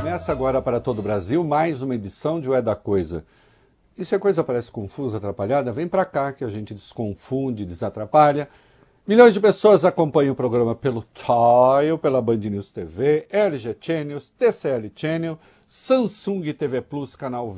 Começa agora para todo o Brasil mais uma edição de O É da Coisa. E se a coisa parece confusa, atrapalhada, vem para cá que a gente desconfunde, desatrapalha. Milhões de pessoas acompanham o programa pelo Tile, pela Band News TV, LG Channels, TCL Channel, Samsung TV Plus, canal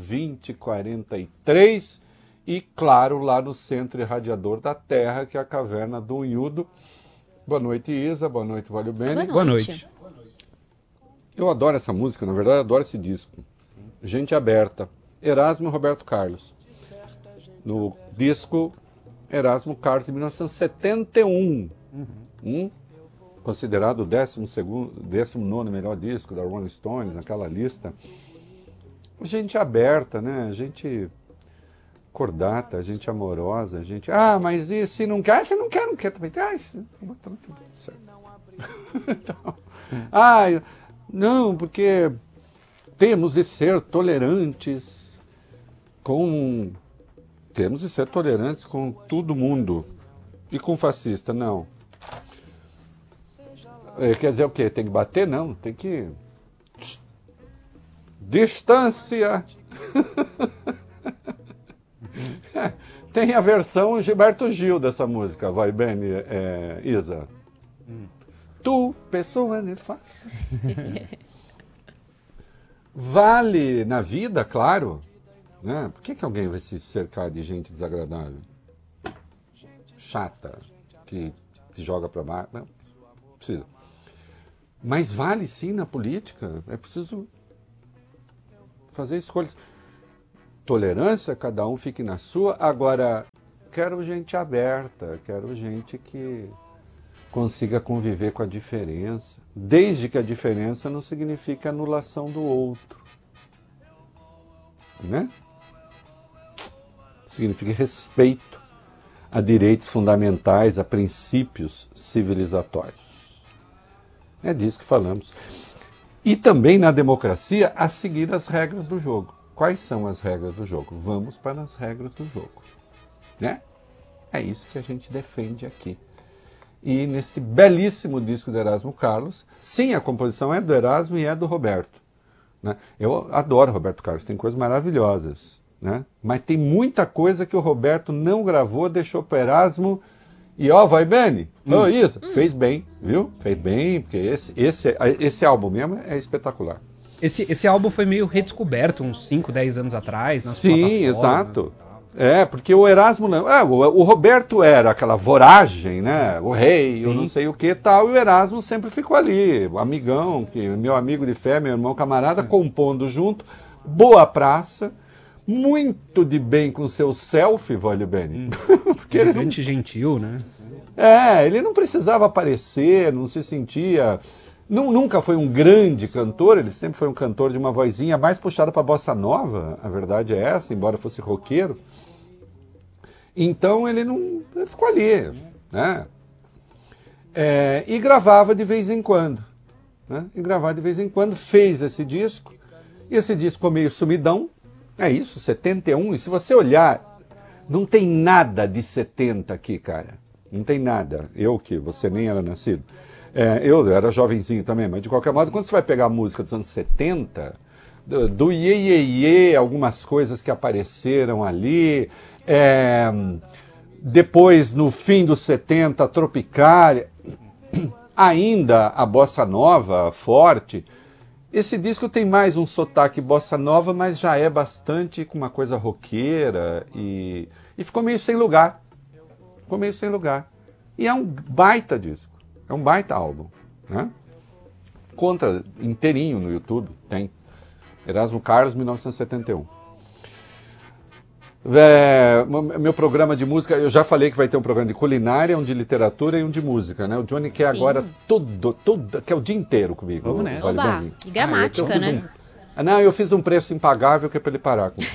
2043 e, claro, lá no Centro Irradiador da Terra, que é a Caverna do Unhudo. Boa noite, Isa. Boa noite, Valeu Bene. Boa noite. Eu adoro essa música, na verdade, eu adoro esse disco. Gente Aberta. Erasmo e Roberto Carlos. No disco Erasmo Carlos, de 1971. Considerado o 19º melhor disco da Rolling Stones, naquela lista. Gente aberta, né? Gente cordata, gente amorosa, gente... Ah, mas e se não quer? Se não quer também. Ah, então, não, porque temos de ser tolerantes com todo mundo. E com fascista, não. Quer dizer o quê? Tem que bater? Não, tem que... Distância! Tem a versão Gilberto Gil dessa música, vai bem, Isa. Tu, pessoa nefasta. Vale na vida, claro. Né? Por que alguém vai se cercar de gente desagradável? Chata, que te joga para baixo? Não precisa. Mas vale sim na política. É preciso fazer escolhas. Tolerância, cada um fique na sua. Agora, quero gente aberta, quero gente que consiga conviver com a diferença, desde que a diferença não signifique anulação do outro. Né? Significa respeito a direitos fundamentais, a princípios civilizatórios. É disso que falamos. E também na democracia, a seguir as regras do jogo. Quais são as regras do jogo? Vamos para as regras do jogo. Né? É isso que a gente defende aqui. E neste belíssimo disco do Erasmo Carlos, sim, a composição é do Erasmo e é do Roberto. Né? Eu adoro o Roberto Carlos, tem coisas maravilhosas. Né? Mas tem muita coisa que o Roberto não gravou, deixou para o Erasmo e vai bem. Isso, fez bem, viu? Fez bem, porque esse álbum mesmo é espetacular. Esse álbum foi meio redescoberto uns 5, 10 anos atrás. Sim, exato. Porque o Erasmo não... o Roberto era aquela voragem, né? O rei, eu não sei o que e tal, e o Erasmo sempre ficou ali, o amigão, meu amigo de fé, meu irmão camarada, compondo junto, boa praça, muito de bem com seu selfie, Valeu Bene. Gigante gentil, né? Ele não precisava aparecer, não se sentia... Nunca foi um grande cantor, ele sempre foi um cantor de uma vozinha mais puxada para a bossa nova, a verdade é essa, embora fosse roqueiro. Então ele ficou ali, né? E gravava de vez em quando. Né? Fez esse disco, e esse disco ficou meio sumidão, é isso, 71, e se você olhar, não tem nada de 70 aqui, cara, não tem nada, você nem era nascido. Eu era jovenzinho também, mas de qualquer modo, quando você vai pegar a música dos anos 70, do Iê, Iê, Iê, algumas coisas que apareceram ali, depois, no fim dos 70, Tropicália, ainda a Bossa Nova forte, esse disco tem mais um sotaque Bossa Nova, mas já é bastante com uma coisa roqueira e ficou meio sem lugar. E é um baita disco. É um baita álbum, né? Contra inteirinho no YouTube, tem. Erasmo Carlos, 1971. Meu programa de música, eu já falei que vai ter um programa de culinária, um de literatura e um de música, né? O Johnny quer agora tudo, quer o dia inteiro comigo. Vamos nessa. Oba, e gramática, né? Eu fiz um preço impagável que é para ele parar com isso.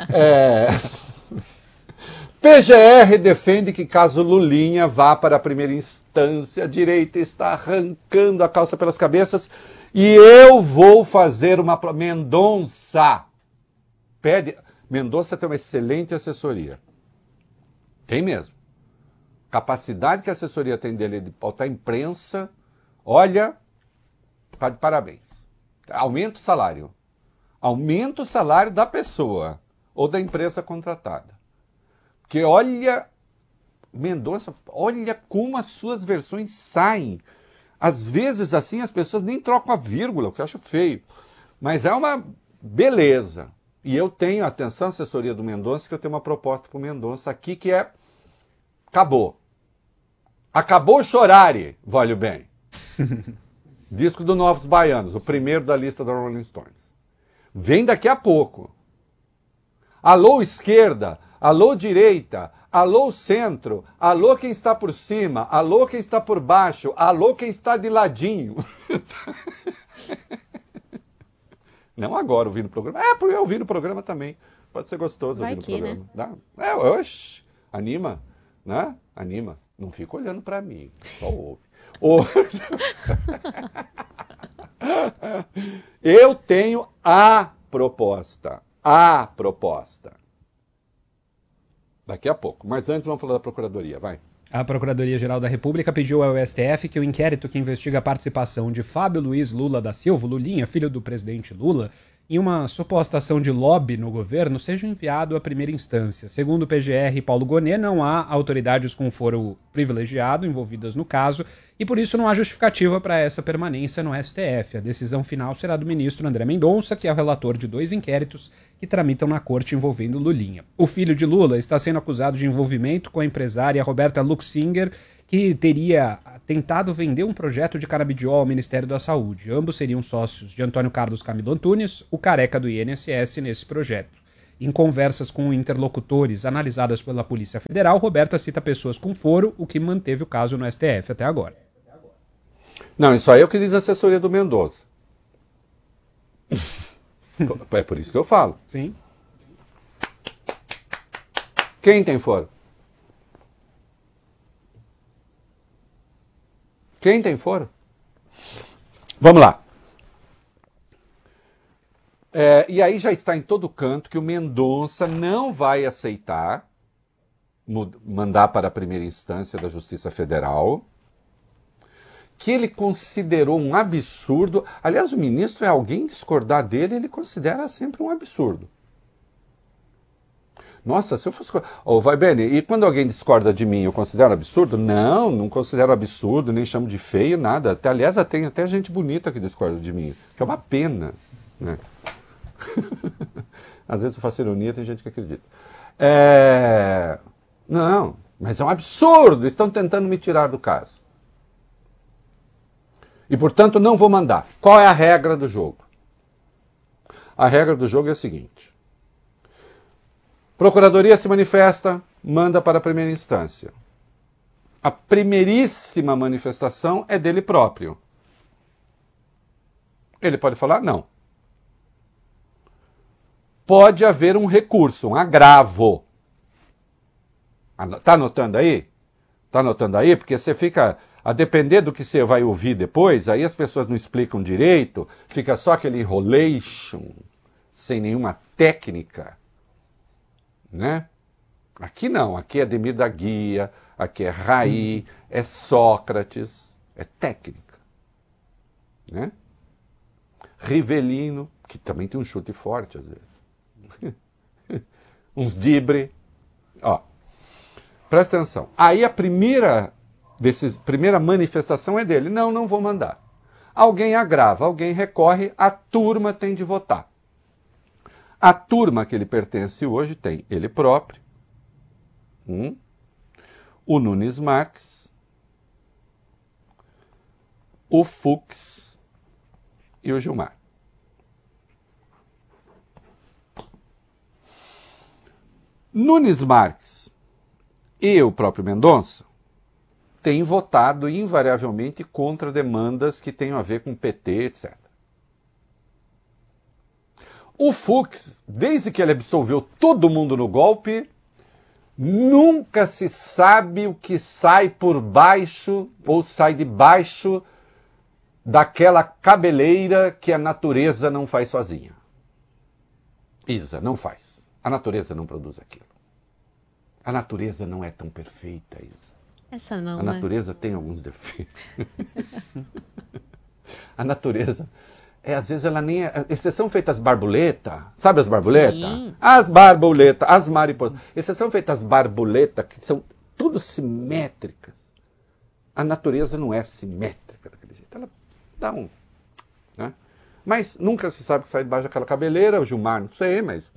PGR defende que caso Lulinha vá para a primeira instância, a direita está arrancando a calça pelas cabeças e eu vou fazer uma... Mendonça tem uma excelente assessoria. Tem mesmo. Capacidade que a assessoria tem dele de pautar a imprensa, olha, tá de parabéns. Aumenta o salário. Aumenta o salário da pessoa ou da empresa contratada. Porque olha, Mendonça, olha como as suas versões saem. Às vezes, assim, as pessoas nem trocam a vírgula, o que eu acho feio. Mas é uma beleza. E eu tenho, atenção, assessoria do Mendonça, que eu tenho uma proposta para o Mendonça aqui que é... Acabou. Acabou o chorare, vale o bem. Disco do Novos Baianos, o primeiro da lista da Rolling Stones. Vem daqui a pouco. Alô, esquerda. Alô, direita. Alô, centro. Alô, quem está por cima. Alô, quem está por baixo. Alô, quem está de ladinho. Não agora ouvindo o programa. Porque eu ouvi no programa também. Pode ser gostoso ouvir no programa. Né? Oxe, anima, né? Anima. Não fica olhando para mim, só ouve. Eu tenho a proposta. A proposta. Daqui a pouco. Mas antes vamos falar da Procuradoria, vai. A Procuradoria-Geral da República pediu ao STF que o inquérito que investiga a participação de Fábio Luiz Lula da Silva, Lulinha, filho do presidente Lula, em uma suposta ação de lobby no governo, seja enviado à primeira instância. Segundo o PGR e Paulo Gonet, não há autoridades com foro privilegiado envolvidas no caso e por isso não há justificativa para essa permanência no STF. A decisão final será do ministro André Mendonça, que é o relator de 2 inquéritos que tramitam na corte envolvendo Lulinha. O filho de Lula está sendo acusado de envolvimento com a empresária Roberta Luxinger, que teria tentado vender um projeto de canabidiol ao Ministério da Saúde. Ambos seriam sócios de Antônio Carlos Camilo Antunes, o careca do INSS, nesse projeto. Em conversas com interlocutores analisadas pela Polícia Federal, Roberta cita pessoas com foro, o que manteve o caso no STF até agora. Não, isso aí é o que diz a assessoria do Mendonça. É por isso que eu falo. Sim. Quem tem foro? Quem tem foro? Vamos lá. E aí já está em todo canto que o Mendonça não vai aceitar mandar para a primeira instância da Justiça Federal, que ele considerou um absurdo. Aliás, o ministro é alguém discordar dele, ele considera sempre um absurdo. Nossa, se eu fosse... vai, Beni, e quando alguém discorda de mim, eu considero absurdo? Não, não considero absurdo, nem chamo de feio, nada. Aliás, tem até gente bonita que discorda de mim, que é uma pena, né? Às vezes eu faço ironia, tem gente que acredita. Não, mas é um absurdo, estão tentando me tirar do caso. E, portanto, não vou mandar. Qual é a regra do jogo? A regra do jogo é a seguinte. Procuradoria se manifesta, manda para a primeira instância. A primeiríssima manifestação é dele próprio. Ele pode falar não. Pode haver um recurso, um agravo. Está anotando aí? Está anotando aí? Porque você fica... A depender do que você vai ouvir depois, aí as pessoas não explicam direito, fica só aquele enrolation, sem nenhuma técnica. Né? Aqui não, aqui é Ademir da Guia, aqui é Raí, é Sócrates, é técnica. Né? Rivelino, que também tem um chute forte às vezes. Uns dibre. Ó, presta atenção. Aí a primeira manifestação é dele. Não vou mandar. Alguém agrava, alguém recorre, a turma tem de votar. A turma que ele pertence hoje tem ele próprio, o Nunes Marques, o Fux e o Gilmar. Nunes Marques e o próprio Mendonça têm votado invariavelmente contra demandas que tenham a ver com PT, etc. O Fux, desde que ele absolveu todo mundo no golpe, nunca se sabe o que sai por baixo ou sai debaixo daquela cabeleira que a natureza não faz sozinha. Isa, não faz. A natureza não produz aquilo. A natureza não é tão perfeita, Isa. Essa não, A natureza tem alguns defeitos. A natureza às vezes ela nem é... Exceção feita as borboletas, sabe as borboletas? Sim. As borboletas, as mariposas. Exceção feita as borboletas, que são tudo simétricas. A natureza não é simétrica daquele jeito. Ela dá um... Né? Mas nunca se sabe o que sai debaixo daquela cabeleira. O Gilmar, não sei, mas...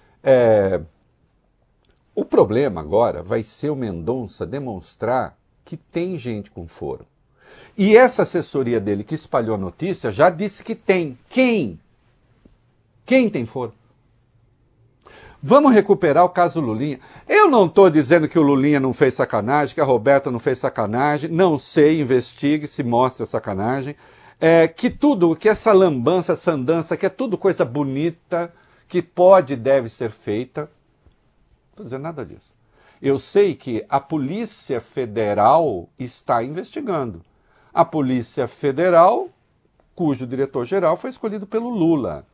O problema agora vai ser o Mendonça demonstrar que tem gente com foro. E essa assessoria dele que espalhou a notícia já disse que tem. Quem? Quem tem foro? Vamos recuperar o caso Lulinha. Eu não estou dizendo que o Lulinha não fez sacanagem, que a Roberta não fez sacanagem. Não sei, investigue se mostra sacanagem. Que essa lambança, essa andança, que é tudo coisa bonita, que pode e deve ser feita. Não estou dizendo nada disso. Eu sei que a Polícia Federal está investigando. A Polícia Federal, cujo diretor-geral foi escolhido pelo Lula.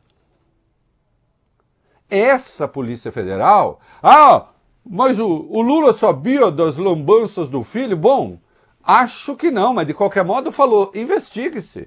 Essa Polícia Federal... mas o Lula sabia das lambanças do filho? Bom, acho que não, mas de qualquer modo falou, investigue-se.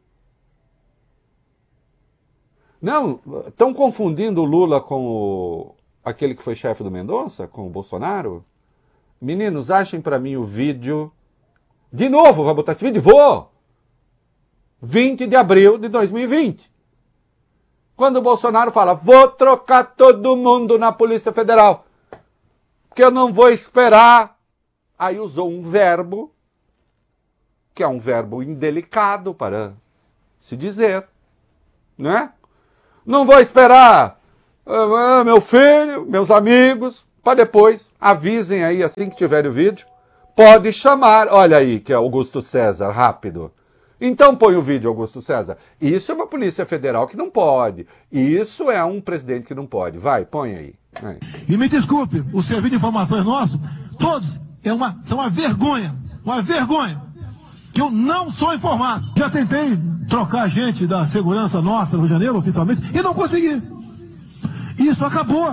Não, estão confundindo o Lula com aquele que foi chefe do Mendonça, com o Bolsonaro? Meninos, achem para mim o vídeo... De novo, vai botar esse vídeo? Vou! 20 de abril de 2020. Quando o Bolsonaro fala, vou trocar todo mundo na Polícia Federal, porque eu não vou esperar. Aí usou um verbo, que é um verbo indelicado para se dizer, né? Não vou esperar meu filho, meus amigos, para depois, avisem aí assim que tiver o vídeo. Pode chamar, olha aí, que é Augusto César, rápido. Então põe o vídeo, Augusto César. Isso é uma Polícia Federal que não pode. Isso é um presidente que não pode. Vai, põe aí. Vai. E me desculpe, o serviço de informações nosso, todos, são uma vergonha, que eu não sou informado. Já tentei trocar gente da segurança nossa no Rio de Janeiro, oficialmente, e não consegui. Isso acabou.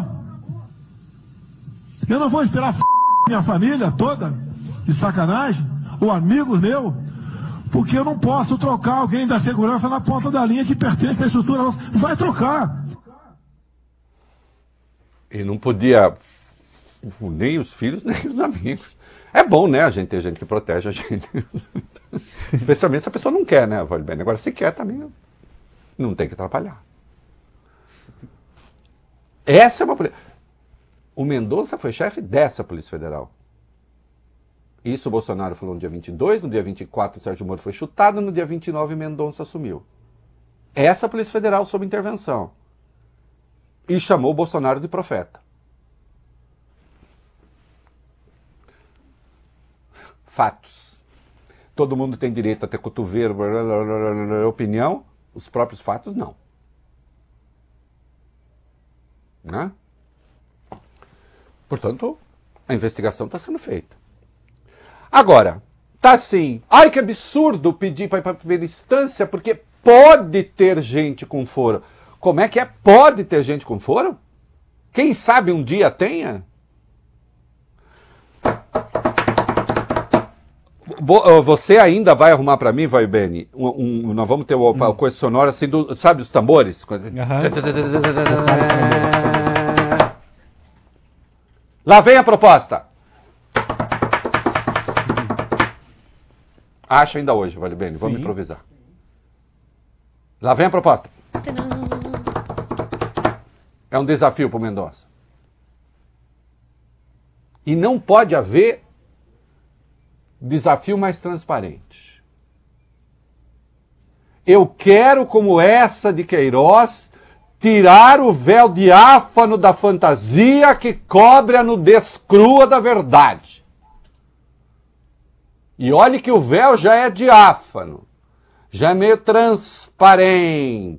Eu não vou esperar minha família toda, de sacanagem, ou amigos meus, porque eu não posso trocar alguém da segurança na ponta da linha que pertence à estrutura nossa. Vai trocar. E não podia nem os filhos, nem os amigos. É bom, né, a gente ter gente que protege a gente. Especialmente se a pessoa não quer, né, vale bem. Agora, se quer também, não tem que atrapalhar. Essa é uma polícia. O Mendonça foi chefe dessa Polícia Federal. Isso o Bolsonaro falou no dia 22, no dia 24 o Sérgio Moro foi chutado, no dia 29 Mendonça assumiu. Essa Polícia Federal sob intervenção. E chamou o Bolsonaro de profeta. Fatos. Todo mundo tem direito a ter cotovelo, opinião, os próprios fatos não. Né? Portanto, a investigação está sendo feita. Agora, tá assim, ai que absurdo pedir para ir para a primeira instância, porque pode ter gente com foro. Como é que é? Pode ter gente com foro? Quem sabe um dia tenha? Você ainda vai arrumar para mim, vai, Beni? Nós vamos ter o coisa sonora assim, sabe os tambores? Lá vem a proposta. Acho ainda hoje, vale bem, vamos improvisar. Lá vem a proposta. É um desafio para o Mendonça. E não pode haver desafio mais transparente. Eu quero, como essa de Queiroz, tirar o véu diáfano da fantasia que cobre a nudez crua da verdade. E olhe que o véu já é diáfano, já é meio transparente,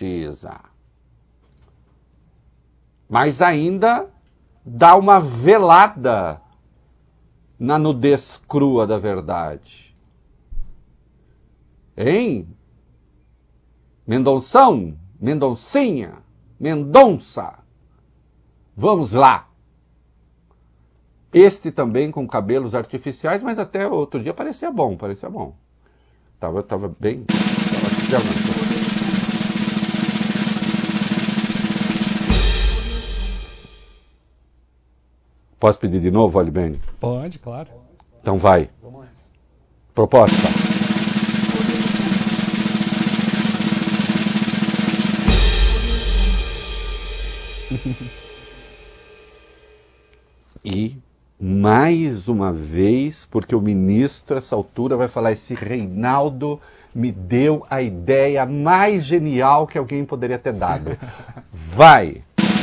mas ainda dá uma velada na nudez crua da verdade. Hein? Mendonção, Mendoncinha, Mendonça, vamos lá. Este também com cabelos artificiais, mas até outro dia parecia bom. Tava bem... Posso pedir de novo, Olibene? Pode, claro. Então vai. Vamos nessa. Proposta. E, mais uma vez, porque o ministro, a essa altura, vai falar: esse Reinaldo me deu a ideia mais genial que alguém poderia ter dado. Vai!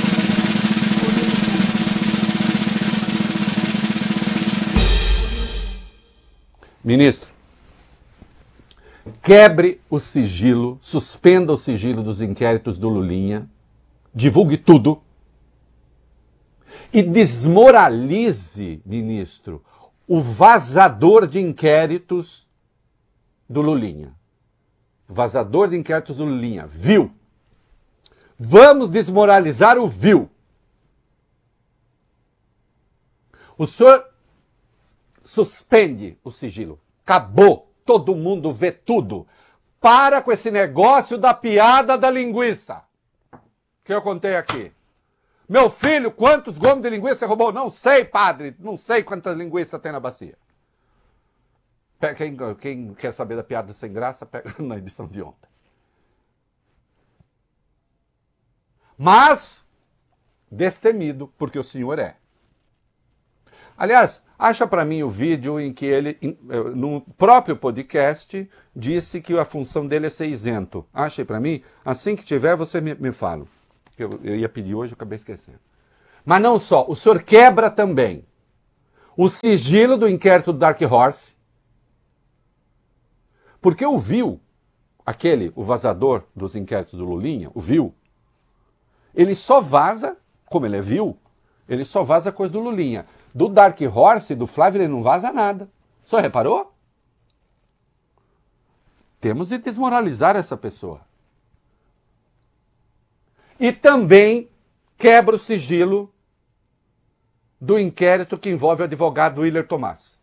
Ministro, quebre o sigilo, suspenda o sigilo dos inquéritos do Lulinha, divulgue tudo e desmoralize, ministro, o vazador de inquéritos do Lulinha. Vazador de inquéritos do Lulinha. Viu? Vamos desmoralizar o viu. O senhor suspende o sigilo. Acabou. Todo mundo vê tudo. Para com esse negócio da piada da linguiça. Que eu contei aqui. Meu filho, quantos gomos de linguiça você roubou? Não sei, padre. Não sei quantas linguiças tem na bacia. Quem quer saber da piada sem graça, pega na edição de ontem. Mas, destemido, porque o senhor é. Aliás, acha para mim o vídeo em que ele, no próprio podcast, disse que a função dele é ser isento. Acha aí para mim? Assim que tiver, você me fala. Eu ia pedir hoje, eu acabei esquecendo. Mas não só, o senhor quebra também o sigilo do inquérito do Dark Horse, porque o viu, o vazador dos inquéritos do Lulinha, o viu, ele só vaza, como ele é viu, ele só vaza coisa do Lulinha. Do Dark Horse, do Flávio, ele não vaza nada. Só reparou? Temos de desmoralizar essa pessoa. E também quebra o sigilo do inquérito que envolve o advogado Willer Tomás.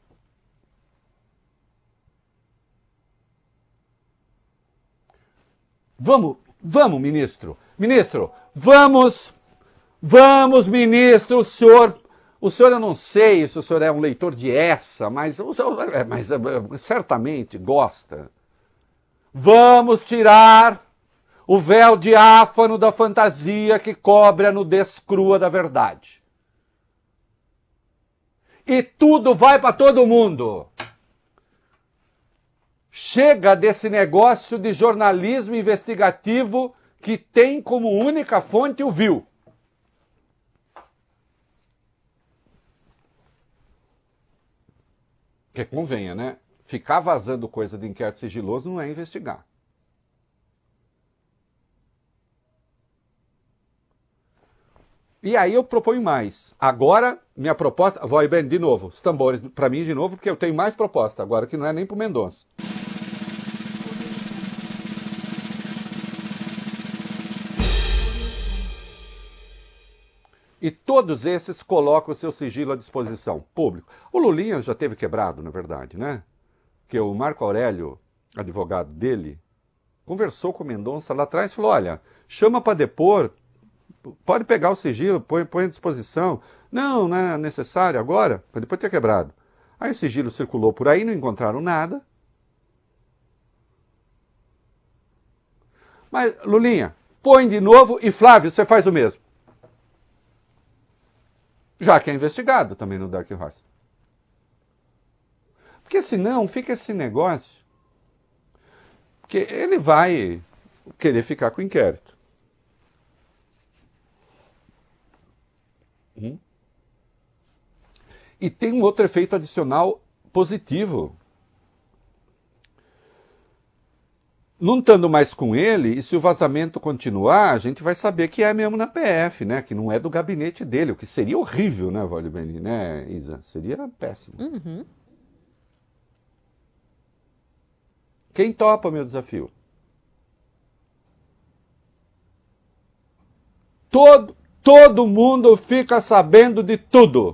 Vamos, ministro. Ministro, vamos, ministro, o senhor, eu não sei se o senhor é um leitor de essa, mas certamente gosta. Vamos tirar o véu diáfano da fantasia que cobre a nudez crua da verdade. E tudo vai para todo mundo. Chega desse negócio de jornalismo investigativo que tem como única fonte o viu. Que convenha, né? Ficar vazando coisa de inquérito sigiloso não é investigar. E aí eu proponho mais. Agora, minha proposta... Vou aí, Ben, de novo. Os tambores para mim de novo, porque eu tenho mais proposta agora, que não é nem pro Mendonça. E todos esses colocam o seu sigilo à disposição, público. O Lulinha já teve quebrado, na verdade, né? Que o Marco Aurélio, advogado dele, conversou com o Mendonça lá atrás e falou: olha, chama para depor, pode pegar o sigilo, põe à disposição. Não é necessário agora, mas depois ter quebrado. Aí o sigilo circulou por aí, não encontraram nada. Mas, Lulinha, põe de novo e Flávio, você faz o mesmo. Já que é investigado também no Dark Horse. Porque senão fica esse negócio que ele vai querer ficar com o inquérito. E tem um outro efeito adicional positivo. Não estando mais com ele, e se o vazamento continuar, a gente vai saber que é mesmo na PF, né? Que não é do gabinete dele, o que seria horrível, né, Valibeni, né, Isa? Seria péssimo. Uhum. Quem topa o meu desafio? Todo mundo fica sabendo de tudo.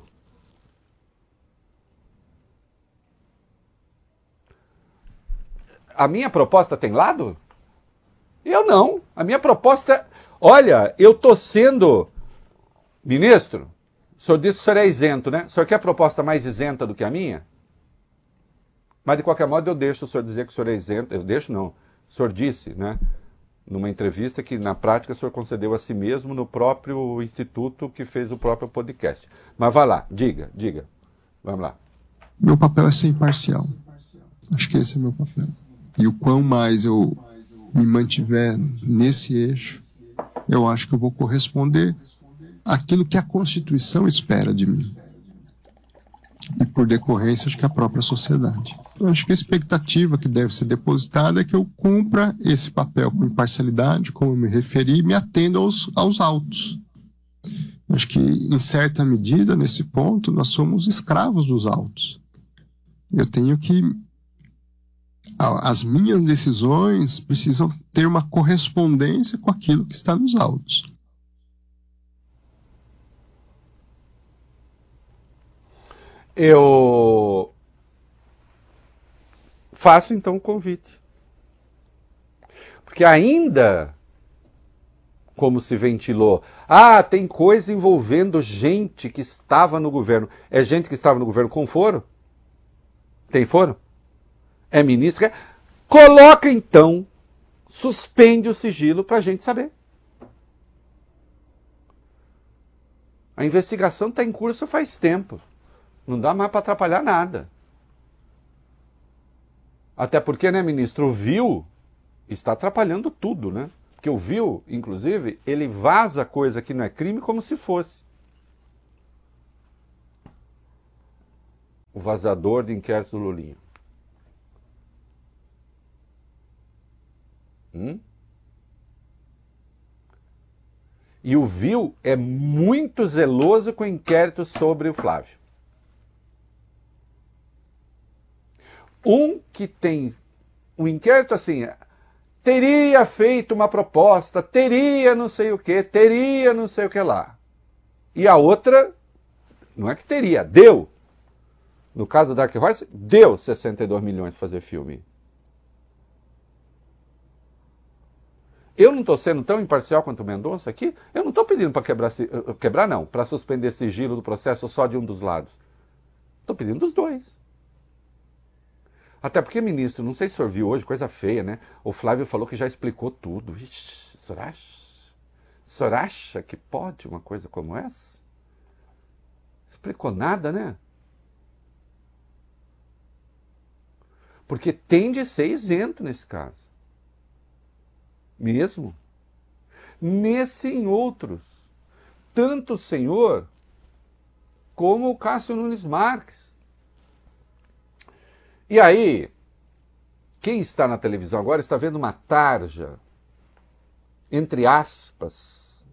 A minha proposta tem lado? Eu não. A minha proposta... Olha, eu estou sendo... Ministro, senhor disse que o senhor é isento, né? O senhor quer proposta mais isenta do que a minha? Mas, de qualquer modo, eu deixo o senhor dizer que o senhor é isento. Eu deixo, não. O senhor disse, né? Numa entrevista que, na prática, o senhor concedeu a si mesmo no próprio instituto que fez o próprio podcast. Mas vá lá, diga. Vamos lá. Meu papel é ser imparcial. Acho que esse é meu papel. E o quão mais eu me mantiver nesse eixo, eu acho que eu vou corresponder àquilo que a Constituição espera de mim. E, por decorrência, acho que a própria sociedade. Eu acho que a expectativa que deve ser depositada é que eu cumpra esse papel com imparcialidade, como eu me referi, e me atenda aos autos. Eu acho que, em certa medida, nesse ponto, nós somos escravos dos autos. Eu tenho que... As minhas decisões precisam ter uma correspondência com aquilo que está nos autos. Eu faço então o convite. Porque ainda, como se ventilou, tem coisa envolvendo gente que estava no governo. É gente que estava no governo com foro? Tem foro? É ministro? Coloca então, suspende o sigilo para a gente saber. A investigação está em curso faz tempo. Não dá mais para atrapalhar nada. Até porque, né, ministro, o viu está atrapalhando tudo, né? Porque o viu, inclusive, ele vaza coisa que não é crime como se fosse. O vazador de inquérito do Lulinha. E o viu é muito zeloso com o inquérito sobre o Flávio. Um que tem um inquérito assim, teria feito uma proposta, teria não sei o que, teria não sei o que lá. E a outra, não é que teria, deu. No caso do Dark Horse, deu 62 milhões para fazer filme. Eu não estou sendo tão imparcial quanto o Mendonça aqui? Eu não estou pedindo para para suspender sigilo do processo só de um dos lados. Estou pedindo dos dois. Até porque, ministro, não sei se o senhor viu hoje, coisa feia, né? O Flávio falou que já explicou tudo. Ixi, o senhor acha que pode uma coisa como essa? Explicou nada, né? Porque tem de ser isento nesse caso. Mesmo. Nesse e em outros. Tanto o senhor como o Cássio Nunes Marques. E aí, quem está na televisão agora está vendo uma tarja, entre aspas,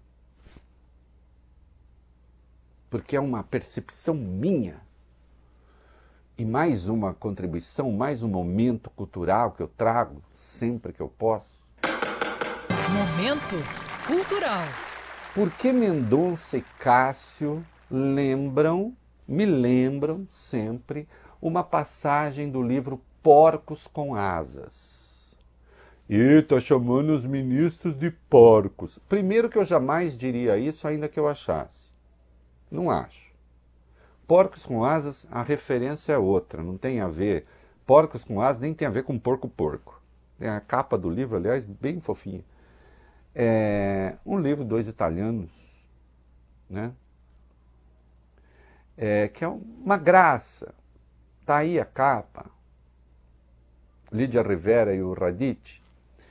porque é uma percepção minha, e mais uma contribuição, mais um momento cultural que eu trago sempre que eu posso. Momento cultural. Por que Mendonça e Cássio me lembram sempre uma passagem do livro Porcos com Asas? E tá chamando os ministros de porcos. Primeiro que eu jamais diria isso, ainda que eu achasse. Não acho. Porcos com Asas, a referência é outra, não tem a ver. Porcos com Asas nem tem a ver com porco. Tem a capa do livro, aliás, bem fofinha. É um livro de 2 italianos, né? Que é uma graça. Está aí a capa. Lídia Rivera e o Radicchi.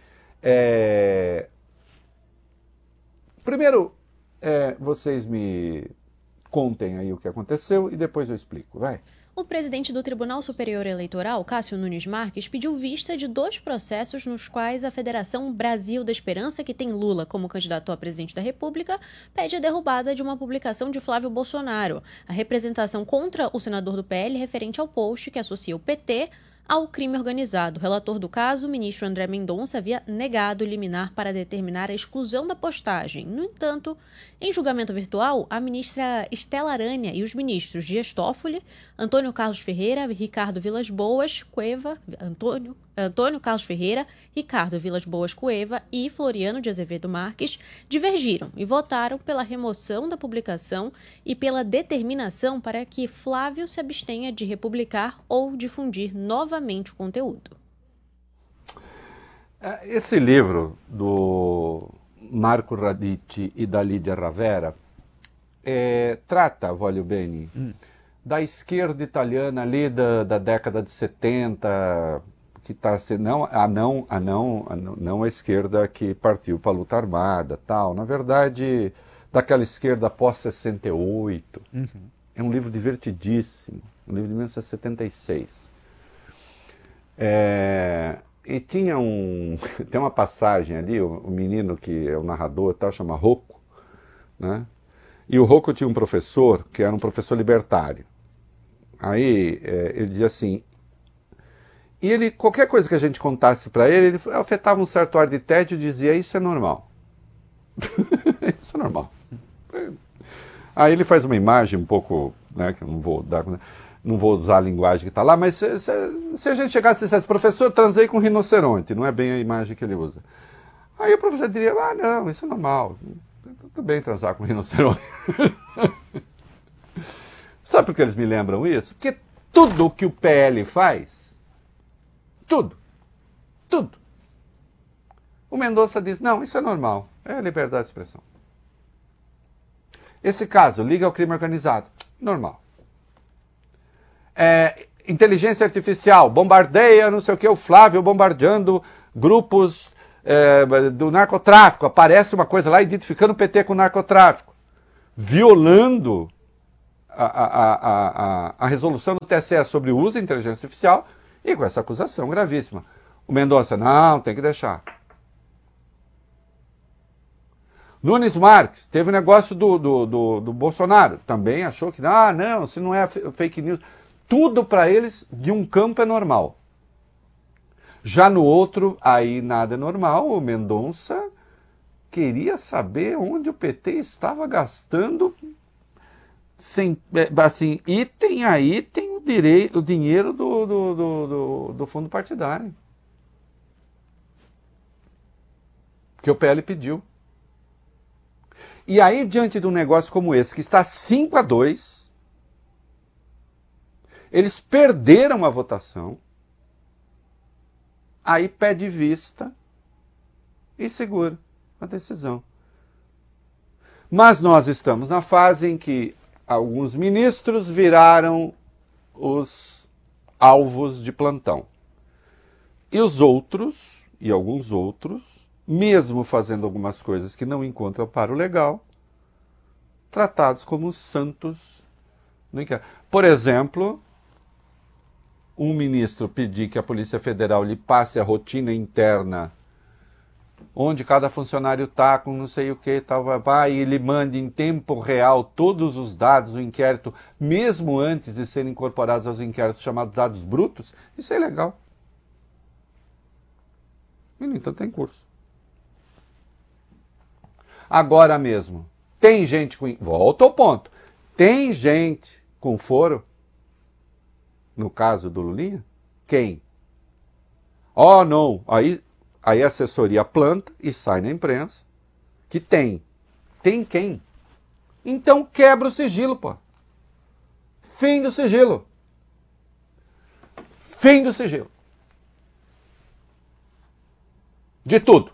Primeiro, vocês me contem aí o que aconteceu e depois eu explico, vai. O presidente do Tribunal Superior Eleitoral, Cássio Nunes Marques, pediu vista de 2 processos nos quais a Federação Brasil da Esperança, que tem Lula como candidato a presidente da República, pede a derrubada de uma publicação de Flávio Bolsonaro, a representação contra o senador do PL referente ao post que associa o PT ao crime organizado. O relator do caso, o ministro André Mendonça, havia negado liminar para determinar a exclusão da postagem. No entanto, em julgamento virtual, a ministra Estela Aranha e os ministros Dias Toffoli, Antônio Carlos Ferreira, Ricardo Vilas Boas, Antônio Carlos Ferreira, Ricardo Vilas Boas Cueva e Floriano de Azevedo Marques divergiram e votaram pela remoção da publicação e pela determinação para que Flávio se abstenha de republicar ou difundir novamente o conteúdo. Esse livro do Marco Radici e da Lídia Ravera trata, voglio bene, da esquerda italiana ali da década de 70, que está sendo não a esquerda que partiu para a luta armada, tal. Na verdade, daquela esquerda pós-68. É um livro divertidíssimo, um livro de 1976. E tem uma passagem ali, o menino que é o narrador, tal, chama Rocco, né? E o Rocco tinha um professor que era um professor libertário. Aí ele dizia assim, e ele, qualquer coisa que a gente contasse para ele, ele afetava um certo ar de tédio e dizia, isso é normal. Isso é normal. Aí ele faz uma imagem um pouco, né, que eu não vou usar a linguagem que está lá, mas se a gente chegasse e dissesse, professor, transei com um rinoceronte, não é bem a imagem que ele usa. Aí o professor diria, não, isso é normal, tudo bem transar com um rinoceronte. Sabe por que eles me lembram isso? Porque tudo o que o PL faz, tudo, o Mendonça diz, não, isso é normal, é liberdade de expressão. Esse caso, liga ao crime organizado, normal. Inteligência artificial, bombardeia, não sei o que, o Flávio bombardeando grupos do narcotráfico, aparece uma coisa lá identificando o PT com o narcotráfico, violando a resolução do TSE sobre o uso da inteligência artificial e com essa acusação gravíssima. O Mendonça, não, tem que deixar. Nunes Marques, teve um negócio do Bolsonaro, também achou que, não, se não é fake news. Tudo para eles, de um campo, é normal. Já no outro, aí nada é normal. O Mendonça queria saber onde o PT estava gastando, assim, item a item, o dinheiro do fundo partidário. Que o PL pediu. E aí, diante de um negócio como esse, que está 5-2, eles perderam a votação, aí pede vista e segura a decisão. Mas nós estamos na fase em que alguns ministros viraram os alvos de plantão. E os outros, e alguns outros, mesmo fazendo algumas coisas que não encontram amparo legal, tratados como santos no inquérito. Por exemplo, um ministro pedir que a Polícia Federal lhe passe a rotina interna, onde cada funcionário está com não sei o que, e ele mande em tempo real todos os dados do inquérito, mesmo antes de serem incorporados aos inquéritos chamados dados brutos, isso é legal. E, no entanto, tem curso. Agora mesmo, tem gente com... Volta ao ponto. Tem gente com foro? No caso do Lulinha? Quem? Não. Aí a assessoria planta e sai na imprensa que tem. Tem quem? Então quebra o sigilo, pô. Fim do sigilo. Fim do sigilo. De tudo.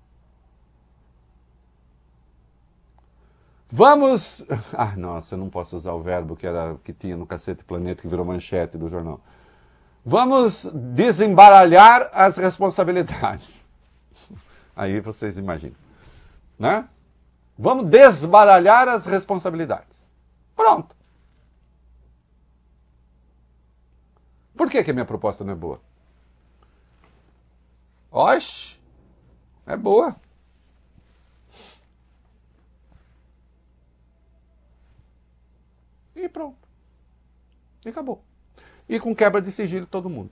Vamos... nossa, eu não posso usar o verbo que tinha no Cacete Planeta, que virou manchete do jornal. Vamos desembaralhar as responsabilidades. Aí vocês imaginam. Né? Vamos desbaralhar as responsabilidades. Pronto. Por que a minha proposta não é boa? Oxe, é boa. E pronto. E acabou. E com quebra de sigilo todo mundo.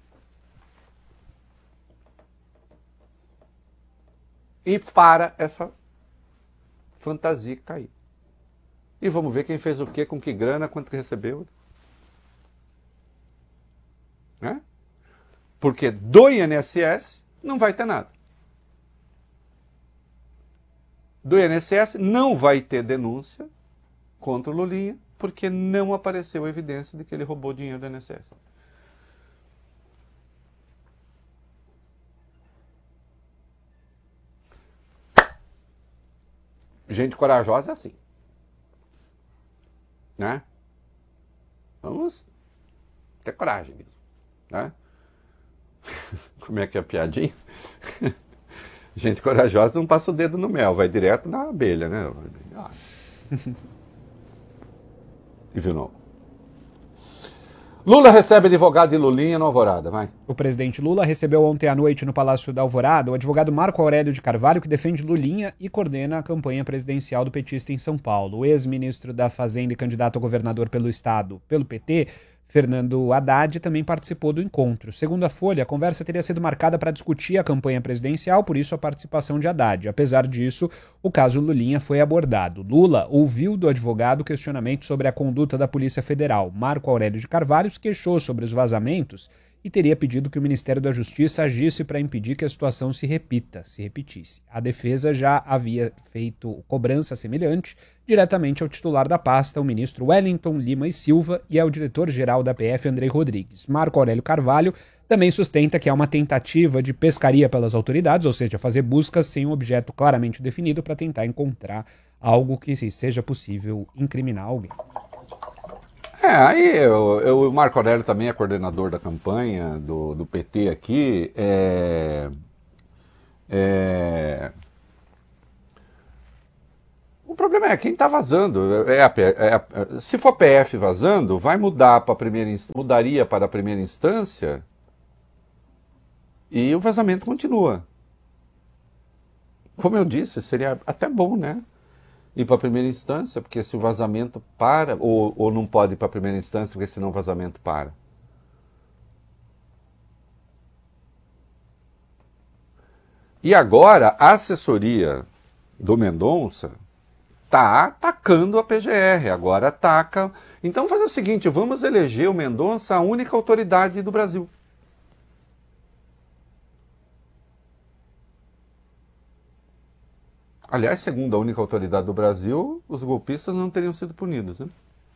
E para essa fantasia que está aí. E vamos ver quem fez o quê, com que grana, quanto que recebeu. Né? Porque do INSS não vai ter nada. Do INSS não vai ter denúncia contra o Lulinha, porque não apareceu evidência de que ele roubou dinheiro do INSS. Gente corajosa é assim. Né? Vamos ter coragem mesmo. Né? Como é que é a piadinha? Gente corajosa não passa o dedo no mel, vai direto na abelha, né? If you know. Lula recebe advogado de Lulinha no Alvorada, vai. O presidente Lula recebeu ontem à noite no Palácio da Alvorada o advogado Marco Aurélio de Carvalho, que defende Lulinha e coordena a campanha presidencial do petista em São Paulo. O ex-ministro da Fazenda e candidato a governador pelo estado pelo PT, Fernando Haddad, também participou do encontro. Segundo a Folha, a conversa teria sido marcada para discutir a campanha presidencial, por isso a participação de Haddad. Apesar disso, o caso Lulinha foi abordado. Lula ouviu do advogado questionamento sobre a conduta da Polícia Federal. Marco Aurélio de Carvalho se queixou sobre os vazamentos e teria pedido que o Ministério da Justiça agisse para impedir que a situação se repetisse. A defesa já havia feito cobrança semelhante diretamente ao titular da pasta, o ministro Wellington Lima e Silva, e ao diretor-geral da PF, Andrei Rodrigues. Marco Aurélio Carvalho também sustenta que há uma tentativa de pescaria pelas autoridades, ou seja, fazer buscas sem um objeto claramente definido para tentar encontrar algo que seja possível incriminar alguém. Aí o Marco Aurélio também é coordenador da campanha do PT aqui. O problema é quem está vazando. Se for PF vazando, vai mudar para mudaria para a primeira instância e o vazamento continua. Como eu disse, seria até bom, né? Ir para a primeira instância, porque se o vazamento para, ou não pode ir para a primeira instância, porque senão o vazamento para. E agora, a assessoria do Mendonça está atacando a PGR, agora ataca. Então, fazer o seguinte, vamos eleger o Mendonça a única autoridade do Brasil. Aliás, segundo a única autoridade do Brasil, os golpistas não teriam sido punidos, né?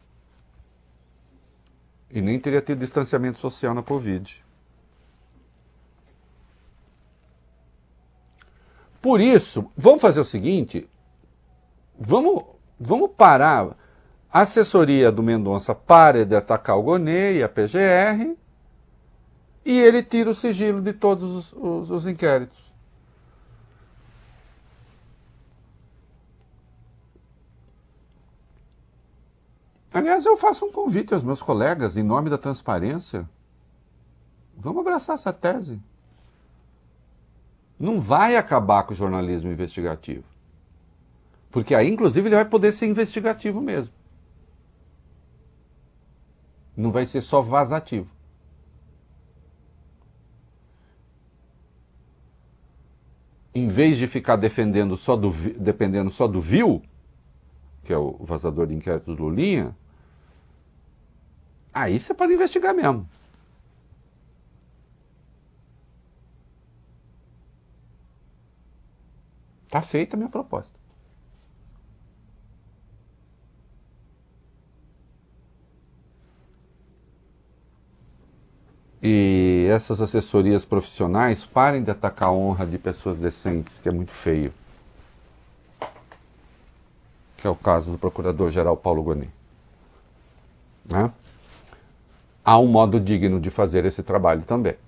E nem teria tido distanciamento social na Covid. Por isso, vamos fazer o seguinte, vamos parar. A assessoria do Mendonça para de atacar o Gonê e a PGR e ele tira o sigilo de todos os inquéritos. Aliás, eu faço um convite aos meus colegas, em nome da transparência. Vamos abraçar essa tese. Não vai acabar com o jornalismo investigativo. Porque aí, inclusive, ele vai poder ser investigativo mesmo. Não vai ser só vazativo. Em vez de ficar dependendo só do VIL, que é o vazador de inquérito do Lulinha, aí você pode investigar mesmo. Está feita a minha proposta. E essas assessorias profissionais parem de atacar a honra de pessoas decentes, que é muito feio. Que é o caso do procurador-geral Paulo Gonê. Né? Há um modo digno de fazer esse trabalho também.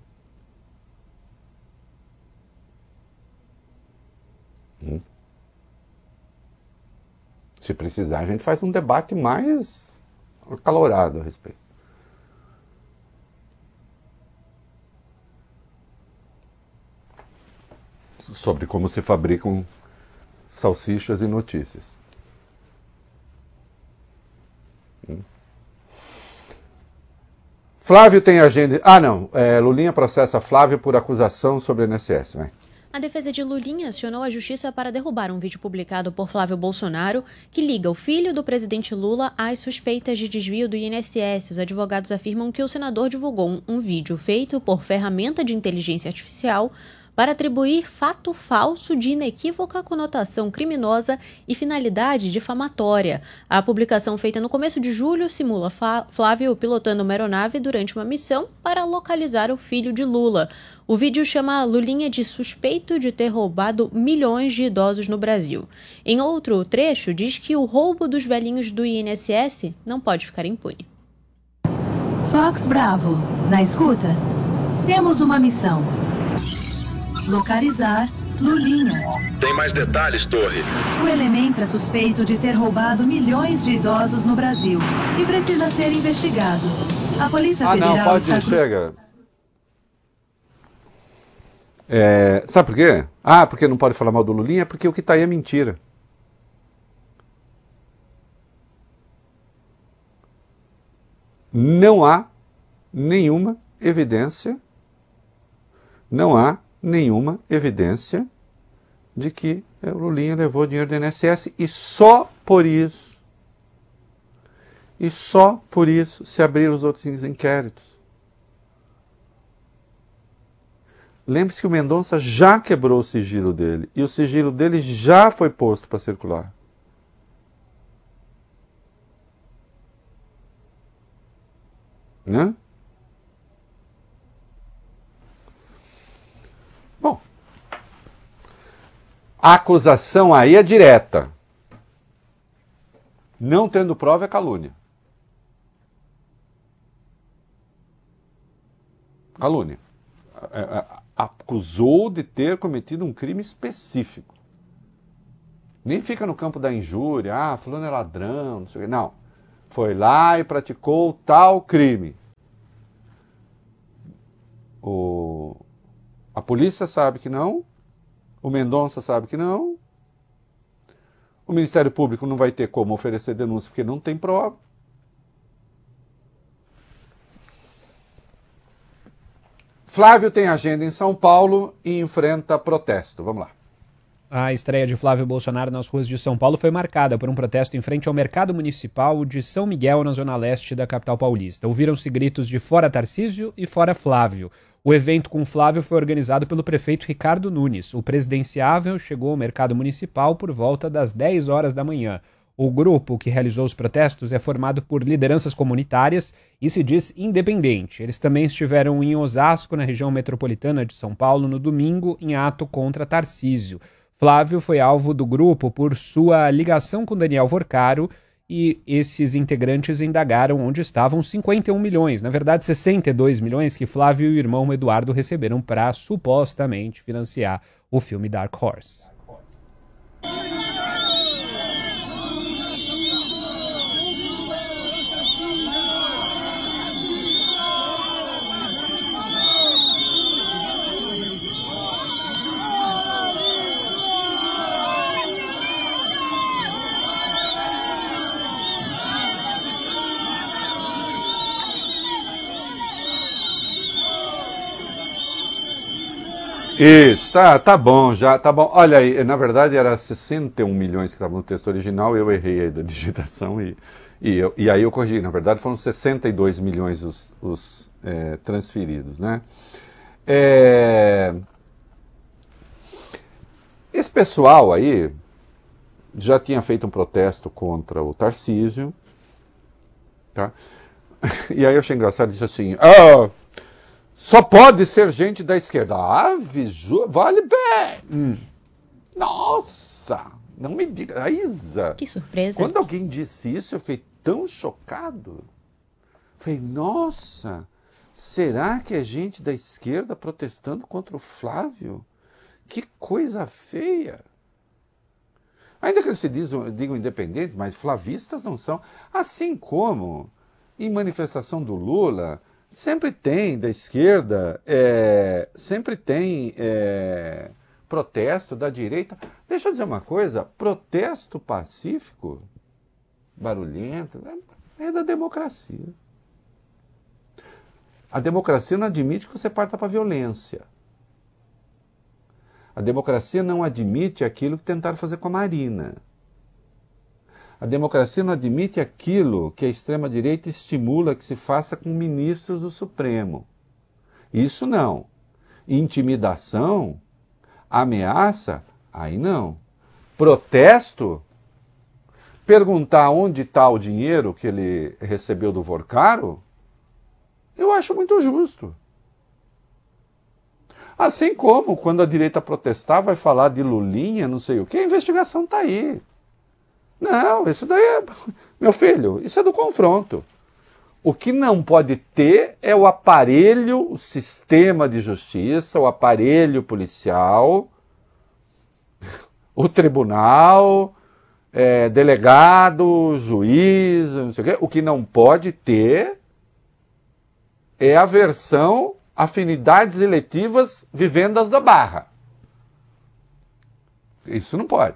Se precisar, a gente faz um debate mais acalorado a respeito. Sobre como se fabricam salsichas e notícias. Flávio tem agenda... Lulinha processa Flávio por acusação sobre o INSS, vai. A defesa de Lulinha acionou a justiça para derrubar um vídeo publicado por Flávio Bolsonaro que liga o filho do presidente Lula às suspeitas de desvio do INSS. Os advogados afirmam que o senador divulgou um vídeo feito por ferramenta de inteligência artificial para atribuir fato falso de inequívoca conotação criminosa e finalidade difamatória. A publicação feita no começo de julho simula Flávio pilotando uma aeronave durante uma missão para localizar o filho de Lula. O vídeo chama Lulinha de suspeito de ter roubado milhões de idosos no Brasil. Em outro trecho, diz que o roubo dos velhinhos do INSS não pode ficar impune. Fox Bravo, na escuta? Temos uma missão. Localizar Lulinha. Tem mais detalhes, Torre? O elemento é suspeito de ter roubado milhões de idosos no Brasil e precisa ser investigado. A Polícia Federal não, pode, chega. Sabe por quê? Porque não pode falar mal do Lulinha, porque o que está aí é mentira. Não há nenhuma evidência de que o Lulinha levou dinheiro do INSS e só por isso se abriram os outros inquéritos. Lembre-se que o Mendonça já quebrou o sigilo dele e o sigilo dele já foi posto para circular. Né? Bom, a acusação aí é direta. Não tendo prova é calúnia. Calúnia. Acusou de ter cometido um crime específico. Nem fica no campo da injúria, fulano é ladrão, não sei o quê. Não. Foi lá e praticou tal crime. A polícia sabe que não, o Mendonça sabe que não, o Ministério Público não vai ter como oferecer denúncia porque não tem prova. Flávio tem agenda em São Paulo e enfrenta protesto. Vamos lá. A estreia de Flávio Bolsonaro nas ruas de São Paulo foi marcada por um protesto em frente ao Mercado Municipal de São Miguel, na zona leste da capital paulista. Ouviram-se gritos de fora Tarcísio e fora Flávio. O evento com Flávio foi organizado pelo prefeito Ricardo Nunes. O presidenciável chegou ao Mercado Municipal por volta das 10 horas da manhã. O grupo que realizou os protestos é formado por lideranças comunitárias e se diz independente. Eles também estiveram em Osasco, na região metropolitana de São Paulo, no domingo, em ato contra Tarcísio. Flávio foi alvo do grupo por sua ligação com Daniel Vorcaro e esses integrantes indagaram onde estavam 51 milhões, na verdade 62 milhões, que Flávio e o irmão Eduardo receberam para supostamente financiar o filme Dark Horse. Isso, tá bom, já, tá bom. Olha aí, na verdade era 61 milhões que estavam no texto original, eu errei aí da digitação e aí eu corrigi. Na verdade foram 62 milhões os transferidos, né? Esse pessoal aí já tinha feito um protesto contra o Tarcísio, tá? E aí eu achei engraçado, disse assim, só pode ser gente da esquerda. Vale bem. Nossa, não me diga. Isa, que surpresa. Quando alguém disse isso, eu fiquei tão chocado. Falei, nossa, será que é gente da esquerda protestando contra o Flávio? Que coisa feia. Ainda que eles se digam independentes, mas flavistas não são. Assim como em manifestação do Lula, sempre tem da esquerda, sempre tem protesto da direita. Deixa eu dizer uma coisa, protesto pacífico, barulhento, é da democracia. A democracia não admite que você parta para a violência. A democracia não admite aquilo que tentaram fazer com a Marina. A democracia não admite aquilo que a extrema-direita estimula que se faça com ministros do Supremo. Isso não. Intimidação, ameaça, aí não. Protesto, perguntar onde está o dinheiro que ele recebeu do Vorcaro, eu acho muito justo. Assim como, quando a direita protestar, vai falar de Lulinha, não sei o quê, a investigação está aí. Não, isso daí é... Meu filho, isso é do confronto. O que não pode ter é o aparelho, o sistema de justiça, o aparelho policial, o tribunal, delegado, juiz, não sei o quê. O que não pode ter é a versão afinidades eletivas vivendas da Barra. Isso não pode.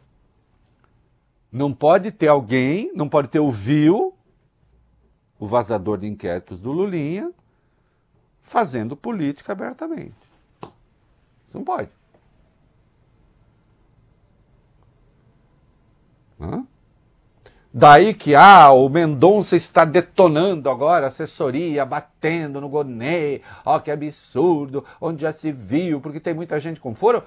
Não pode ter alguém, não pode ter o vil, o vazador de inquéritos do Lulinha, fazendo política abertamente. Isso não pode. Hã? Daí que o Mendonça está detonando agora, a assessoria, batendo no Gonê, que absurdo, onde já se viu, porque tem muita gente com foro.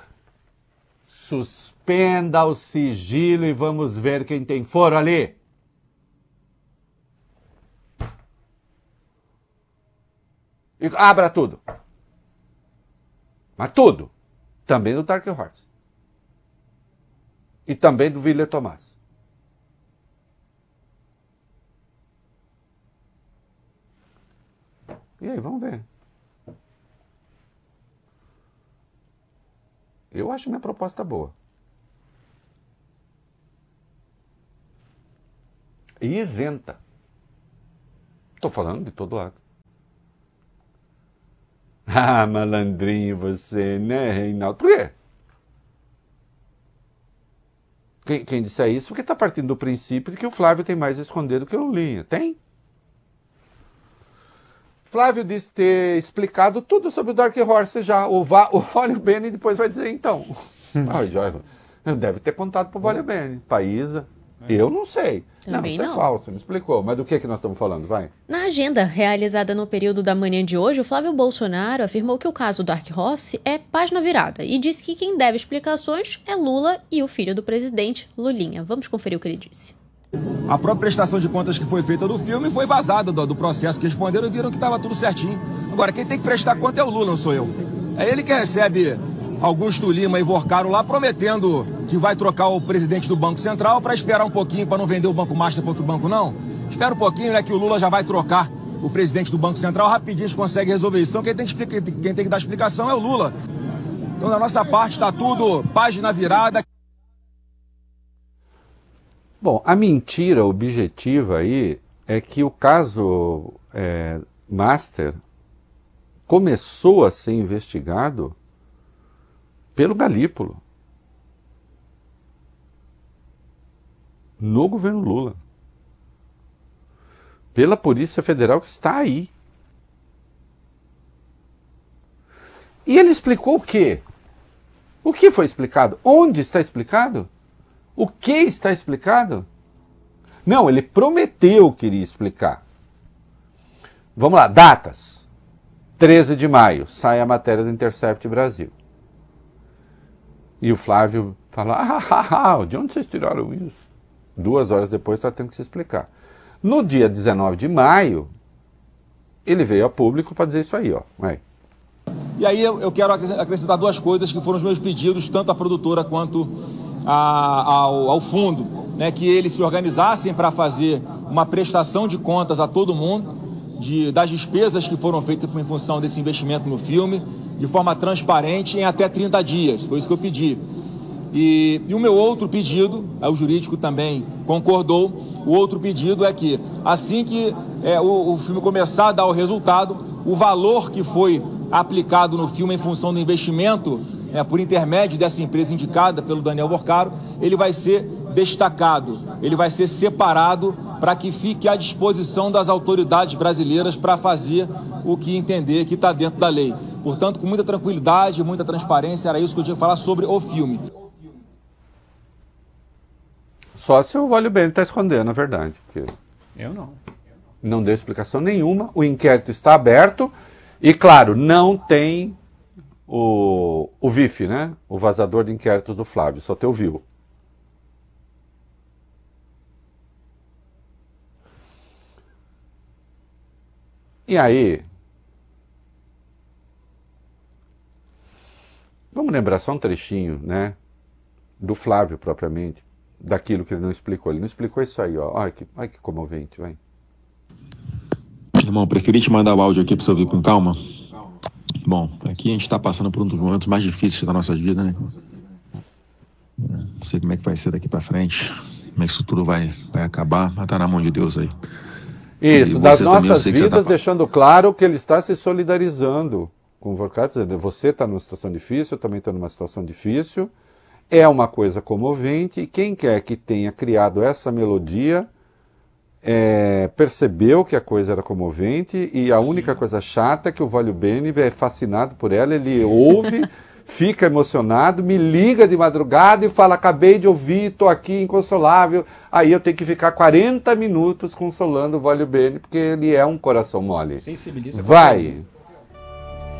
Suspenda o sigilo e vamos ver quem tem foro ali. E abra tudo. Mas tudo. Também do Dark Horse. E também do Willer Tomás. E aí, vamos ver. Eu acho minha proposta boa. E isenta. Estou falando de todo lado. Malandrinho você, né, Reinaldo? Por quê? Quem disser isso, porque está partindo do princípio de que o Flávio tem mais a esconder do que o Lulinha. Tem? Flávio disse ter explicado tudo sobre o Dark Horse já. O Vale Bene depois vai dizer então. Deve ter contado para o Vale Bene. Paísa. Eu não sei. Também não, isso é falso, me explicou. Mas do que nós estamos falando? Vai. Na agenda realizada no período da manhã de hoje, o Flávio Bolsonaro afirmou que o caso Dark Horse é página virada e disse que quem deve explicações é Lula e o filho do presidente, Lulinha. Vamos conferir o que ele disse. A própria prestação de contas que foi feita do filme foi vazada do processo que responderam e viram que estava tudo certinho. Agora, quem tem que prestar conta é o Lula, não sou eu. É ele que recebe Augusto Lima e Vorcaro lá prometendo que vai trocar o presidente do Banco Central para esperar um pouquinho, para não vender o Banco Master para outro banco, não. Espera um pouquinho, né, que o Lula já vai trocar o presidente do Banco Central, rapidinho a gente consegue resolver isso. Então quem tem que dar explicação é o Lula. Então da nossa parte está tudo página virada. Bom, a mentira objetiva aí é que o caso Master começou a ser investigado pelo Galípolo, no governo Lula, pela Polícia Federal que está aí. E ele explicou o quê? O que foi explicado? Onde está explicado? O que está explicado? Não, ele prometeu que iria explicar. Vamos lá, datas. 13 de maio, sai a matéria do Intercept Brasil. E o Flávio fala, de onde vocês tiraram isso? 2 horas depois está tendo que se explicar. No dia 19 de maio, ele veio a público para dizer isso aí, ó. E aí eu quero acrescentar 2 coisas que foram os meus pedidos, tanto à produtora quanto ao fundo, né, que eles se organizassem para fazer uma prestação de contas a todo mundo das despesas que foram feitas em função desse investimento no filme, de forma transparente, em até 30 dias. Foi isso que eu pedi. E o meu outro pedido, o jurídico também concordou, o outro pedido é que, assim que o filme começar a dar o resultado, o valor que foi aplicado no filme em função do investimento, por intermédio dessa empresa indicada pelo Daniel Vorcaro, ele vai ser destacado, ele vai ser separado para que fique à disposição das autoridades brasileiras para fazer o que entender que está dentro da lei. Portanto, com muita tranquilidade, muita transparência, era isso que eu tinha que falar sobre o filme. Só se o Wólio Bene está escondendo, na verdade. Porque Eu não. não deu explicação nenhuma, o inquérito está aberto e, claro, não tem o VIF, né? O vazador de inquéritos do Flávio, só te ouviu. E aí, vamos lembrar só um trechinho, né? Do Flávio propriamente, daquilo que ele não explicou. Ele não explicou isso aí, ó. Ai, que comovente, vai. Irmão, preferi te mandar o áudio aqui para você ouvir com calma. Bom, aqui a gente está passando por um dos momentos mais difíceis da nossa vida, né? Não sei como é que vai ser daqui para frente, como é que isso tudo vai acabar, mas tá na mão de Deus aí. Isso, das nossas também, vidas, deixando claro que ele está se solidarizando com o Vorkatz, dizendo, você está numa situação difícil, eu também estou numa situação difícil, é uma coisa comovente, e quem quer que tenha criado essa melodia percebeu que a coisa era comovente, e a única coisa chata é que o Wólio Bene é fascinado por ela, ele ouve, fica emocionado, me liga de madrugada e fala, acabei de ouvir, estou aqui inconsolável, aí eu tenho que ficar 40 minutos consolando o Wólio Bene, porque ele é um coração mole. Sensibiliza. Vai!